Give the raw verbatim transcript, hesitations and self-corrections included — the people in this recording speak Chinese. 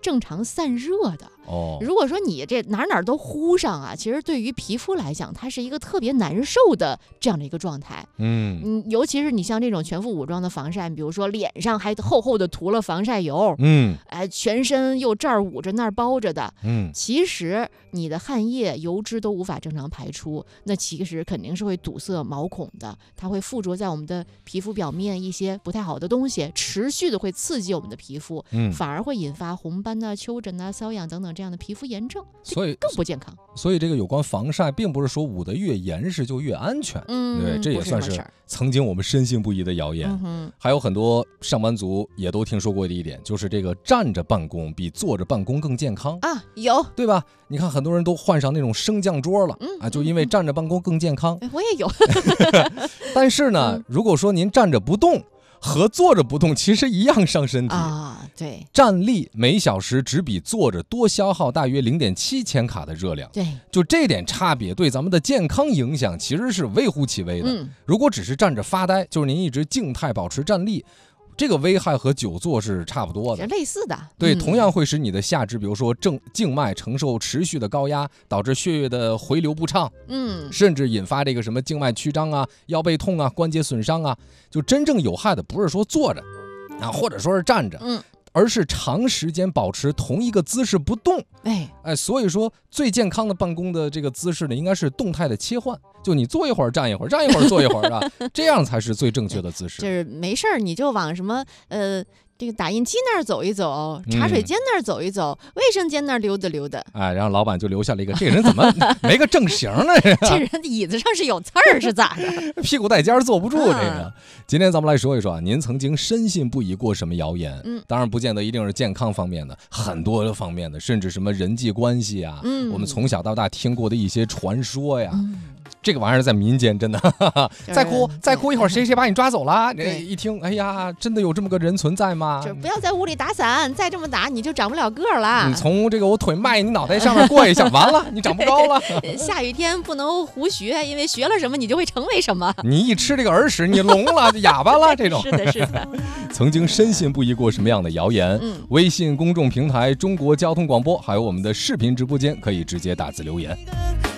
正常散热的。 哦， 如果说你这哪哪都糊上啊，其实对于皮肤来讲，它是一个特别难受的这样的一个状态。 嗯嗯，尤其是你像这种全副武装的防晒，比如说脸上还厚厚的涂了防晒油， 嗯， 哎，全身又这儿捂着那儿包着的， 嗯， 其实你的汗液、油脂都无法正常排出，那其实肯定是会堵塞毛孔的，它会附着在我们的皮肤表面一些不太好的东西，持续的会刺激我们的皮肤， 嗯， 反而会引发红斑呐、丘疹呐、瘙痒等等这样的皮肤炎症， 所以更不健康。 所以这个有关防晒，并不是说捂得越严实就越安全。 嗯， 对，这也算是曾经我们深信不疑的谣言。 嗯哼， 还有很多上班族也都听说过的一点，就是这个站着办公比坐着办公更健康啊，有对吧？你看很多人都换上那种升降桌了、 嗯、 啊，就因为站着办公更健康。 我也有。 但是呢、嗯，如果说您站着不动和坐着不动其实一样伤身体啊，对， 站立每小时只比坐着多消耗大约 零点七千卡的热量， 对， 就这点差别对咱们的健康影响其实是微乎其微的、 嗯、 如果只是站着发呆，就是您一直静态保持站立，这个危害和久坐是差不多的， 是类似的。 对、 嗯， 同样会使你的下肢，比如说正静脉承受持续的高压，导致血液的回流不畅， 嗯， 甚至引发这个什么静脉曲张啊、腰背痛啊、关节损伤啊。就真正有害的不是说坐着啊，或者说是站着， 嗯， 而是长时间保持同一个姿势不动。 哎哎，所以说最健康的办公的这个姿势呢，应该是动态的切换，就你坐一会儿站一会儿，站一会儿坐一会儿啊，这样才是最正确的姿势。 就是没事儿你就往什么呃这个打印机那儿走一走，茶水间那儿走一走、嗯、卫生间那儿溜达溜达。 哎，然后老板就留下了一个，这人怎么没个正形呢？ 这人椅子上是有刺儿是咋的？ 屁股带尖坐不住这个、嗯。今天咱们来说一说啊，您曾经深信不疑过什么谣言？嗯，当然不见得一定是健康方面的，很多方面的，甚至什么人际关系啊，嗯，我们从小到大听过的一些传说呀。嗯，这个玩意儿在民间真的，哈哈再哭再哭一会儿，谁谁把你抓走了？一听，哎呀，真的有这么个人存在吗？ 就不要在屋里打伞，再这么打你就长不了个儿了。 你从这个我腿迈你脑袋上面过一下，完了，你长不高了。 下雨天不能胡学，因为学了什么你就会成为什么。 你一吃这个耳屎，你聋了，哑巴了，这种。 是的，是的。 曾经深信不疑过什么样的谣言？ 嗯， 微信公众平台中国交通广播，还有我们的视频直播间，可以直接打字留言。